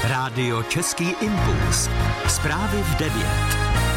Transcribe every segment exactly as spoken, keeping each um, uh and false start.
Rádio Český impuls. Zprávy v devět.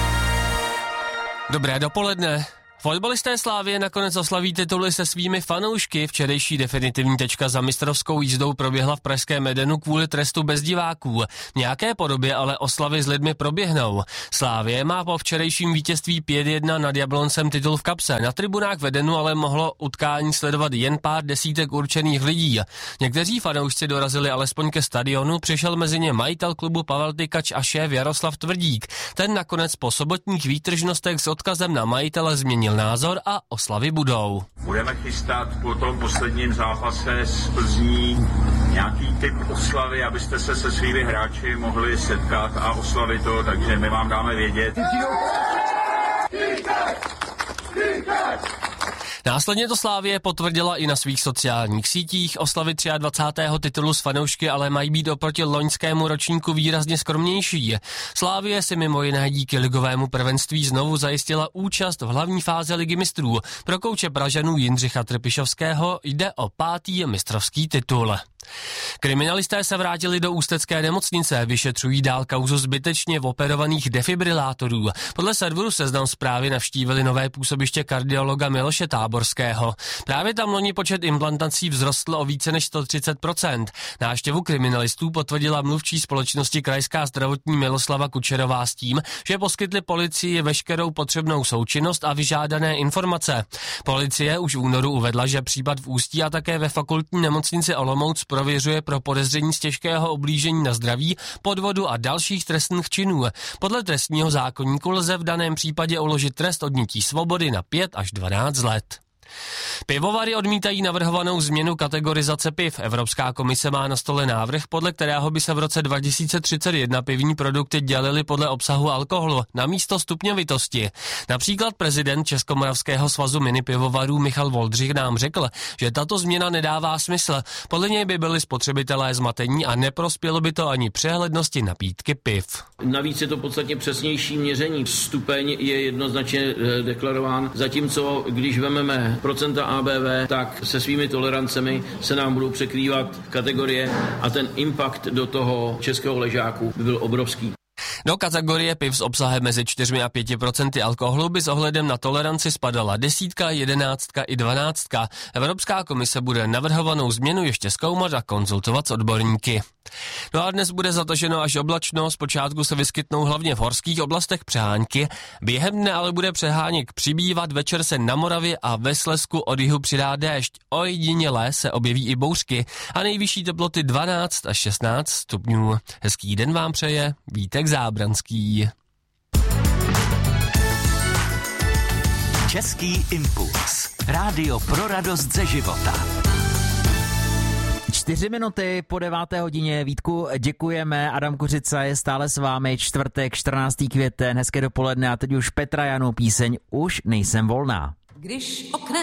Dobré dopoledne. Fotbalisté Slavie nakonec oslaví tituly se svými fanoušky. Včerejší definitivní tečka za mistrovskou jízdou proběhla v pražském Edenu kvůli trestu bez diváků. V nějaké podobě ale oslavy s lidmi proběhnou. Slavie má po včerejším vítězství pět jedna nad Jabloncem titul v kapse. Na tribunách v Edenu ale mohlo utkání sledovat jen pár desítek určených lidí. Někteří fanoušci dorazili alespoň ke stadionu, přišel mezi ně majitel klubu Pavel Tykač a šéf Jaroslav Tvrdík. Ten nakonec po sobotních výtržnostech s odkazem na majitele změnil názor a oslavy budou. Budeme chystat po tom posledním zápase s Plzní nějaký typ oslavy, abyste se se svými hráči mohli setkat a oslavit to, takže my vám dáme vědět. Následně to Slavie potvrdila i na svých sociálních sítích. Oslavy dvacátého třetího titulu s fanoušky ale mají být oproti loňskému ročníku výrazně skromnější. Slavie si mimo jiné díky ligovému prvenství znovu zajistila účast v hlavní fázi ligy mistrů. Pro kouče Pražanů Jindřicha Trpišovského jde o pátý mistrovský titul. Kriminalisté se vrátili do ústecké nemocnice, vyšetřují dál kauzu zbytečně operovaných defibrilátorů. Podle serveru Seznam Zprávy navštívili nové působiště kardiologa Miloše Táborského. Právě tam loni počet implantací vzrostl o více než sto třicet procent. Návštěvu kriminalistů potvrdila mluvčí společnosti Krajská zdravotní Miloslava Kučerová s tím, že poskytli policii veškerou potřebnou součinnost a vyžádané informace. Policie už v únoru uvedla, že případ v Ústí a také ve fakultní nemocnici Olomouc prověřuje pro podezření z těžkého ublížení na zdraví, podvodu a dalších trestných činů. Podle trestního zákoníku lze v daném případě uložit trest odnětí svobody na pět až dvanáct let. Pivovary odmítají navrhovanou změnu kategorizace piv. Evropská komise má na stole návrh, podle kterého by se v roce dva tisíce třicet jedna pivní produkty dělily podle obsahu alkoholu na místo stupňovitosti. Například prezident Českomoravského svazu minipivovarů Michal Voldřich nám řekl, že tato změna nedává smysl. Podle něj by byli spotřebitelé zmatení a neprospělo by to ani přehlednosti nabídky piv. Navíc je to podstatně přesnější měření. Stupeň je jednoznačně deklarován, zatímco když vememe procenta A B V, tak se svými tolerancemi se nám budou překrývat kategorie a ten impact do toho českého ležáku by byl obrovský. Do kategorie piv s obsahem mezi čtyřmi a pěti procenty alkoholu by s ohledem na toleranci spadala desítka, jedenáctka i dvanáctka. Evropská komise bude navrhovanou změnu ještě zkoumat a konzultovat s odborníky. No a dnes bude zataženo až oblačno, zpočátku se vyskytnou hlavně v horských oblastech přehánky, během dne ale bude přeháněk přibývat, večer se na Moravě a ve Slezsku od jihu přidá déšť, ojediněle se objeví i bouřky a nejvyšší teploty dvanáct až šestnáct stupňů. Hezký den vám přeje Vítek Zábranský. Český impuls. Rádio pro radost ze života. Čtyři minuty po deváté hodině. Vítku, děkujeme. Adam Kořica je stále s vámi. Čtvrtek, čtrnáctého květen, hezké dopoledne a teď už Petra Janů píseň Už nejsem volná. Když oknem